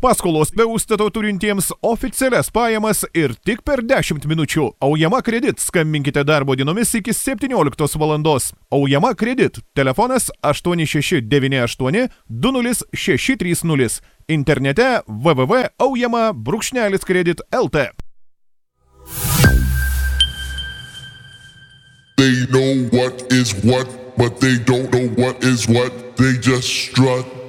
Paskolos be užstato turintiems oficialias pajamas ir tik per 10 minučių. Aujama Kredit. Skambinkite darbo dienomis iki 17 valandos. Aujama Kredit. Telefonas 8698 20630. Internete www.aujama-kredit.lt. They know what is what, but they don't know what is what. They just strut.